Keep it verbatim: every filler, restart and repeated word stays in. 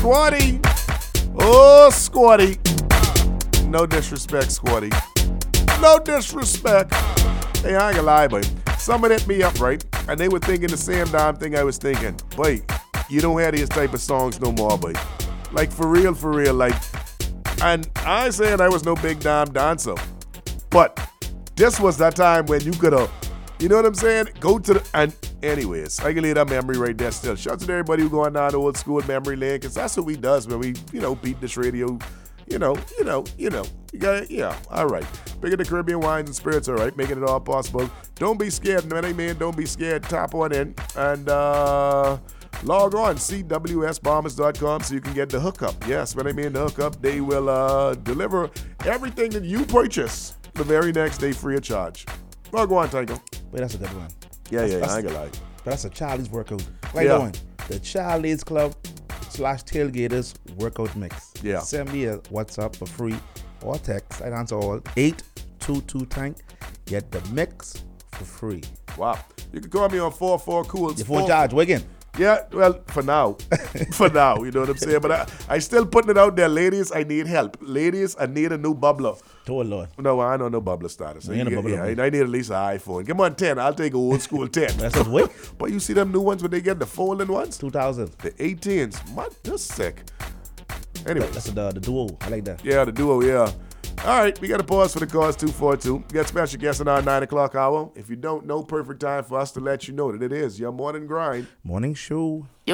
Squatty. Oh, Squatty. No disrespect, Squatty. No disrespect. Hey, I ain't gonna lie, boy. Someone hit me up, right? And they were thinking the same damn thing I was thinking. Boy, you don't have these type of songs no more, boy. Like, for real, for real, like. And I ain't saying I was no big damn dancer. But this was that time when you could have, you know what I'm saying? Go to the, and anyways, I can leave that memory right there still. Shout out to everybody who going down the old school memory lane, because that's what we does when we, you know, beat this radio. You know, you know, you know. You got it? Yeah, all right. Bigger the Caribbean wines and spirits, all right. Making it all possible. Don't be scared, man. Amen. Don't be scared. Tap on in. And uh, log on, c w s bombers dot com, so you can get the hookup. Yes, when I mean the hookup, they will uh, deliver everything that you purchase the very next day free of charge. Log on, Tycho. Wait, that's a good one. Yeah, that's, yeah, that's, I ain't gonna lie. But that's a Charlie's workout. Like Yeah. that one. The Charlie's Club slash Tailgaters workout mix. Yeah. Send me a WhatsApp for free or text. I answer all. eight two two tank. Get the mix for free. Wow. You can call me on four four cool. Your phone charge, Wiggin. Yeah, well, for now. For now, you know what I'm saying? But I, I still putting it out there. Ladies, I need help. Ladies, I need a new bubbler. Oh, Lord. No, I don't know bubbler status. You ain't a Yeah, bubbler, yeah, man. I need at least an iPhone. Come on, ten. I'll take a old school ten. That's a wait. But you see them new ones when they get the folding ones? two thousand. The eighteens. Man, that's sick. Anyway. That's the, the duo. I like that. Yeah, the duo, yeah. All right, we got to pause for the cause two four two. We got special guests in our nine o'clock hour. If you don't know, perfect time for us to let you know that it is your morning grind. Morning show.